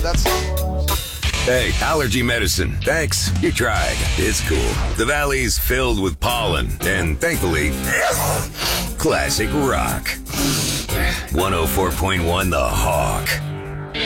That's... Hey, allergy medicine. Thanks. You tried. It's cool. The valley's filled with pollen, and thankfully, classic rock. 104.1 The Hawk.